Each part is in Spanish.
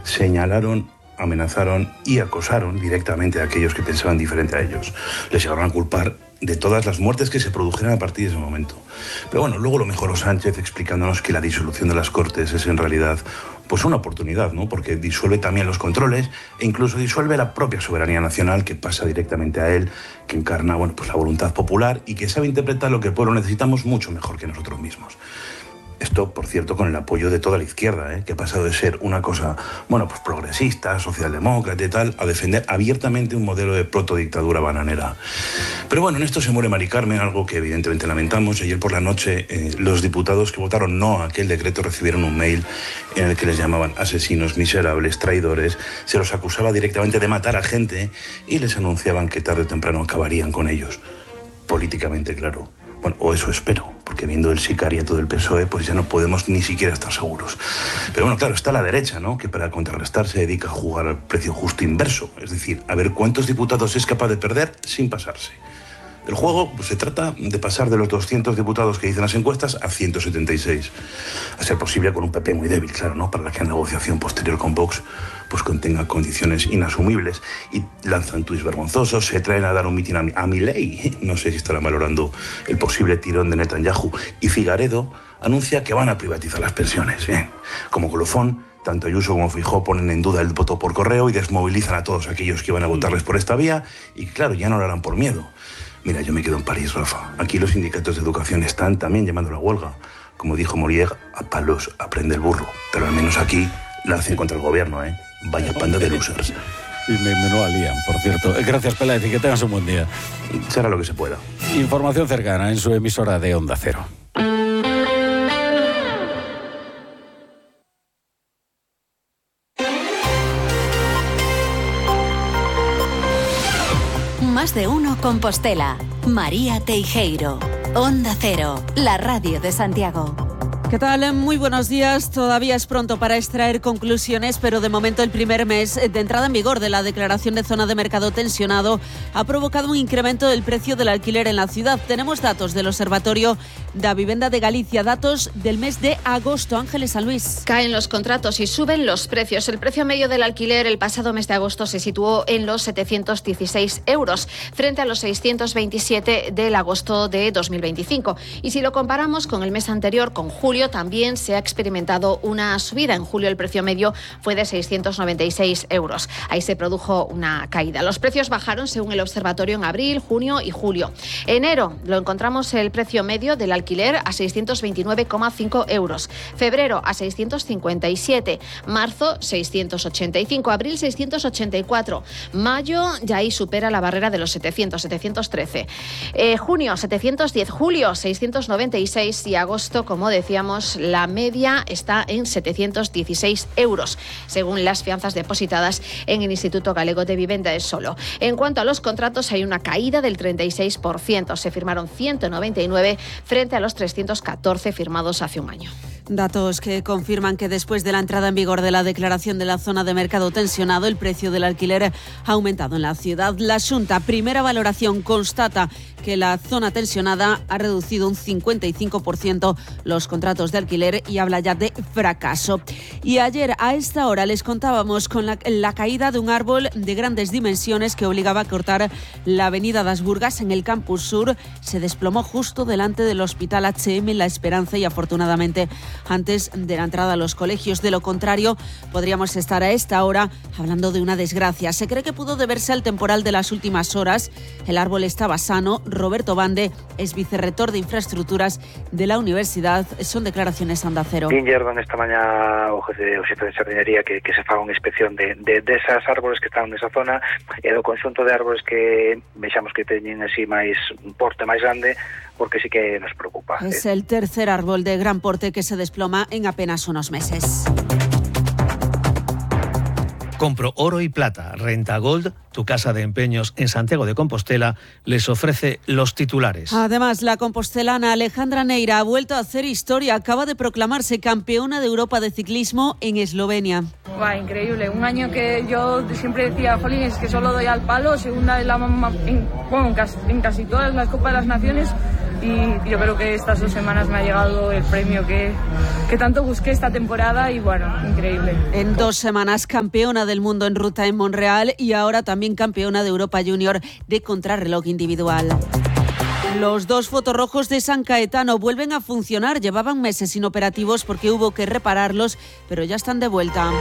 señalaron, amenazaron y acosaron directamente a aquellos que pensaban diferente a ellos. Les llegaron a culpar de todas las muertes que se produjeran a partir de ese momento. Pero bueno, luego lo mejoró Sánchez explicándonos que la disolución de las Cortes es en realidad pues una oportunidad, ¿no? Porque disuelve también los controles e incluso disuelve la propia soberanía nacional que pasa directamente a él, que encarna, bueno, pues la voluntad popular y que sabe interpretar lo que el pueblo necesitamos mucho mejor que nosotros mismos. Esto, por cierto, con el apoyo de toda la izquierda, que ha pasado de ser una cosa, bueno, pues progresista, socialdemócrata y tal, a defender abiertamente un modelo de protodictadura bananera. Pero bueno, en esto se muere Mari Carmen, algo que evidentemente lamentamos. Ayer por la noche, los diputados que votaron no a aquel decreto recibieron un mail en el que les llamaban asesinos, miserables, traidores, se los acusaba directamente de matar a gente y les anunciaban que tarde o temprano acabarían con ellos. Políticamente, claro. Bueno, o eso espero, porque viendo el sicariato del PSOE, pues ya no podemos ni siquiera estar seguros. Pero bueno, claro, está la derecha, ¿no?, que para contrarrestar se dedica a jugar al precio justo inverso, es decir, a ver cuántos diputados es capaz de perder sin pasarse. El juego pues, se trata de pasar de los 200 diputados que dicen las encuestas a 176. A ser posible con un PP muy débil, claro, ¿no?, para que la negociación posterior con Vox pues contenga condiciones inasumibles. Y lanzan tuits vergonzosos, se traen a dar un mitin a Milei. No sé si estarán valorando el posible tirón de Netanyahu. Y Figaredo anuncia que van a privatizar las pensiones. Como colofón, tanto Ayuso como Feijóo ponen en duda el voto por correo y desmovilizan a todos aquellos que van a votarles por esta vía. Y claro, ya no lo harán por miedo. Mira, yo me quedo en París, Rafa. Aquí los sindicatos de educación están también llamando a la huelga. Como dijo Molière, a palos aprende el burro. Pero al menos aquí la hacen contra el gobierno, ¿eh? Vaya panda de losers. Y me lo alían, por cierto. Gracias, Peláez, y que tengas un buen día. Será lo que se pueda. Información cercana en su emisora de Onda Cero. Más de uno Compostela. María Teijeiro. Onda Cero, la radio de Santiago. ¿Qué tal? Muy buenos días. Todavía es pronto para extraer conclusiones, pero de momento el primer mes de entrada en vigor de la declaración de zona de mercado tensionado ha provocado un incremento del precio del alquiler en la ciudad. Tenemos datos del Observatorio da Vivenda de Galicia, datos del mes de agosto. Ángeles San Luis. Caen los contratos y suben los precios. El precio medio del alquiler el pasado mes de agosto se situó en los 716 euros, frente a los 627 del agosto de 2025. Y si lo comparamos con el mes anterior, con julio, también se ha experimentado una subida. En julio el precio medio fue de 696 euros. Ahí se produjo una caída. Los precios bajaron según el observatorio en abril, junio y julio. Enero lo encontramos el precio medio del alquiler a 629,5 euros. Febrero a 657. Marzo 685. Abril 684. Mayo ya ahí supera la barrera de los 713. Junio 710. Julio 696 y agosto, como decíamos, la media está en 716 euros, según las fianzas depositadas en el Instituto Galego de Vivenda de Solo. En cuanto a los contratos, hay una caída del 36%. Se firmaron 199 frente a los 314 firmados hace un año. Datos que confirman que después de la entrada en vigor de la declaración de la zona de mercado tensionado, el precio del alquiler ha aumentado en la ciudad. La Xunta, primera valoración, constata que la zona tensionada ha reducido un 55% los contratos de alquiler y habla ya de fracaso. Y ayer a esta hora les contábamos con la caída de un árbol de grandes dimensiones que obligaba a cortar la avenida das Burgas en el Campus Sur. Se desplomó justo delante del Hospital HM La Esperanza y afortunadamente antes de la entrada a los colegios. De lo contrario, podríamos estar a esta hora hablando de una desgracia. Se cree que pudo deberse al temporal de las últimas horas. El árbol estaba sano. Roberto Bande es vicerrector de infraestructuras de la universidad. Son declaraciones Onda Cero. Dinllerban esta mañá o xefe de Sardinería que se faga unha inspección de esas árboles que están nesa zona e do conxunto de árboles que vexamos que teñen así máis un porte máis grande, porque sí que nos preocupa. Es el tercer árbol de gran porte que se desploma en apenas unos meses. Compro Oro y Plata. Renta Gold, tu casa de empeños en Santiago de Compostela, les ofrece los titulares. Además, la compostelana Alejandra Neira ha vuelto a hacer historia. Acaba de proclamarse campeona de Europa de ciclismo en Eslovenia. Increíble. Un año que yo siempre decía, jolín, es que solo doy al palo. Segunda en casi todas las Copas de las Naciones. y yo creo que estas 2 semanas me ha llegado el premio que tanto busqué esta temporada y bueno, increíble. En 2 semanas campeona del mundo en ruta en Montreal y ahora también campeona de Europa Junior de contrarreloj individual. Los 2 fotorrojos de San Caetano vuelven a funcionar. Llevaban meses inoperativos porque hubo que repararlos, pero ya están de vuelta.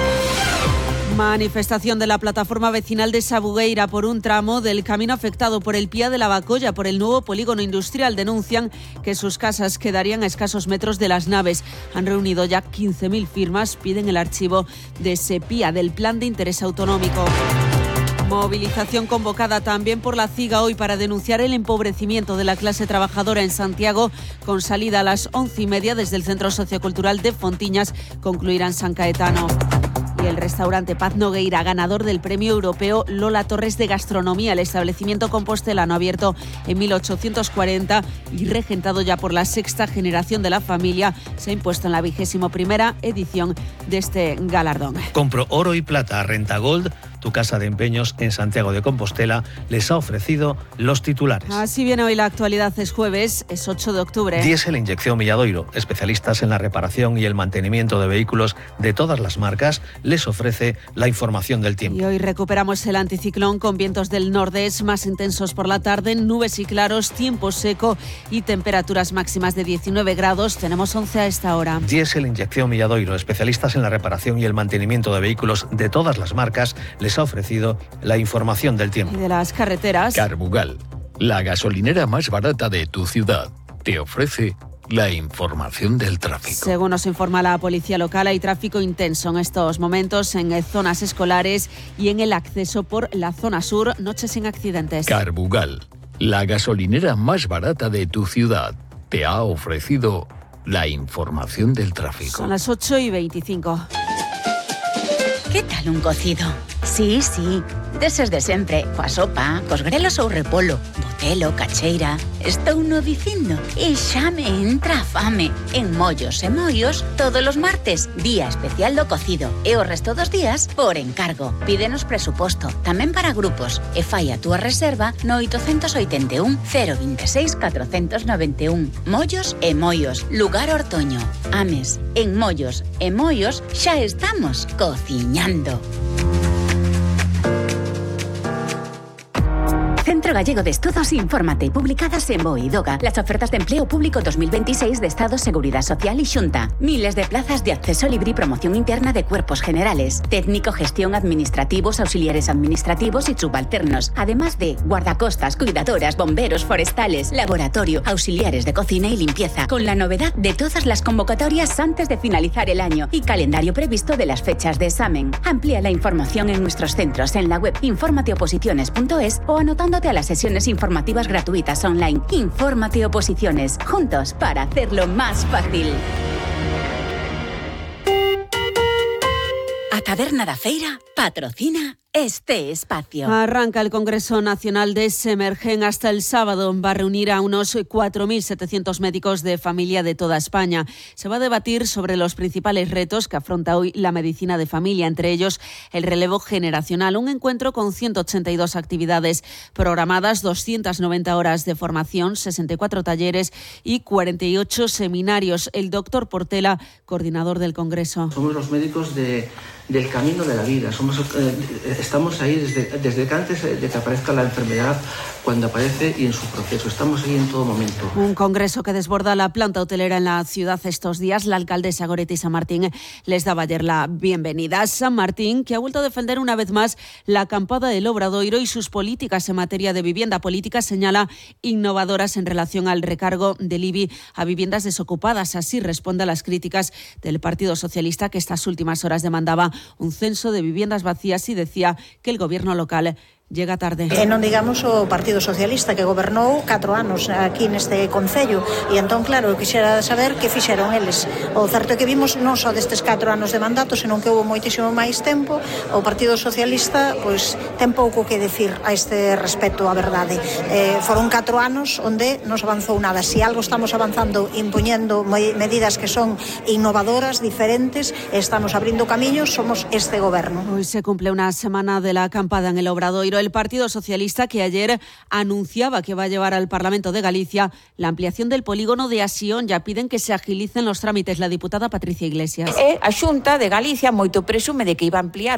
Manifestación de la plataforma vecinal de Sabugueira por un tramo del camino afectado por el Pía de la Bacolla, por el nuevo polígono industrial. Denuncian que sus casas quedarían a escasos metros de las naves. Han reunido ya 15.000 firmas, piden el archivo de ese Pía, del Plan de Interés Autonómico. Movilización convocada también por la CIGA hoy para denunciar el empobrecimiento de la clase trabajadora en Santiago, con salida a las 11:30 desde el Centro Sociocultural de Fontiñas, concluirá en San Caetano. Y el restaurante Paz Nogueira, ganador del Premio Europeo Lola Torres de Gastronomía, el establecimiento compostelano abierto en 1840 y regentado ya por la 6ª generación de la familia, se ha impuesto en la 21ª edición de este galardón. Compro oro y plata. Rentagold, tu casa de empeños en Santiago de Compostela, les ha ofrecido los titulares. Así viene hoy la actualidad. Es jueves, es 8 de octubre. Diesel Inyección Milladoiro, especialistas en la reparación y el mantenimiento de vehículos de todas las marcas, les ofrece la información del tiempo. Y hoy recuperamos el anticiclón con vientos del nordeste más intensos por la tarde, nubes y claros, tiempo seco y temperaturas máximas de 19 grados. Tenemos 11 a esta hora. Diesel Inyección Milladoiro, especialistas en la reparación y el mantenimiento de vehículos de todas las marcas, les ha ofrecido la información del tiempo. Y de las carreteras. Carbugal, la gasolinera más barata de tu ciudad, te ofrece la información del tráfico. Según nos informa la policía local, hay tráfico intenso en estos momentos en zonas escolares y en el acceso por la zona sur. Noche sin accidentes. Carbugal, la gasolinera más barata de tu ciudad, te ha ofrecido la información del tráfico. Son las 8:25. ¿Qué tal un cocido? Sí, deses de sempre, coa sopa, cos grelos ou repolo, botelo, cacheira. Estou no dicindo e xa me entra a fame. En Mollos e Moios, todos os martes, día especial do cocido. E o resto dos días, por encargo. Pídenos presuposto, tamén para grupos. E fai a túa reserva no 881 026 491. Mollos e Moios, lugar Ortoño. Ames, en Mollos e Moios xa estamos cociñando. Centro Gallego de Estudos, infórmate, publicadas en BOE y DOGA, las ofertas de empleo público 2026 de Estado, Seguridad Social y Xunta. Miles de plazas de acceso libre y promoción interna de cuerpos generales, técnico, gestión, administrativos, auxiliares administrativos y subalternos, además de guardacostas, cuidadoras, bomberos, forestales, laboratorio, auxiliares de cocina y limpieza, con la novedad de todas las convocatorias antes de finalizar el año y calendario previsto de las fechas de examen. Amplía la información en nuestros centros en la web informateoposiciones.es o anotándote a las sesiones informativas gratuitas online. Infórmate Oposiciones, juntos para hacerlo más fácil. A Taberna da Feira patrocina este espacio. Arranca el Congreso Nacional de Semergen hasta el sábado. Va a reunir a unos 4.700 médicos de familia de toda España. Se va a debatir sobre los principales retos que afronta hoy la medicina de familia, entre ellos el relevo generacional. Un encuentro con 182 actividades programadas, 290 horas de formación, 64 talleres y 48 seminarios. El doctor Portela, coordinador del Congreso. Somos los médicos del camino de la vida. Estamos ahí desde que antes de que aparezca la enfermedad, cuando aparece y en su proceso. Estamos ahí en todo momento. Un congreso que desborda la planta hotelera en la ciudad estos días. La alcaldesa Goretti San Martín les daba ayer la bienvenida. San Martín, que ha vuelto a defender una vez más la acampada del Obradoiro y sus políticas en materia de vivienda. Políticas, señala, innovadoras en relación al recargo del IBI a viviendas desocupadas. Así responde a las críticas del Partido Socialista, que estas últimas horas demandaba un censo de viviendas vacías y decía que el gobierno local llega tarde. E non digamos o Partido Socialista, que gobernou 4 anos aquí neste concello, e entón, claro, eu quixera saber que fixeron eles. O certo é que vimos non só destes 4 anos de mandato, senón que houve moitísimo máis tempo. O Partido Socialista pois ten pouco que decir a este respecto, a verdade. Foron 4 anos onde non se avanzou nada. Si algo estamos avanzando impoñendo medidas que son innovadoras, diferentes, estamos abrindo camiños, somos este goberno. Hoy se cumple una semana de la acampada en el Obradoiro. el Partido Socialista, que ayer anunciaba que va a llevar al Parlamento de Galicia la ampliación del polígono de Asión. Ya piden que se agilicen los trámites. La diputada Patricia Iglesias. A Xunta de Galicia moito presume de que iba a ampliar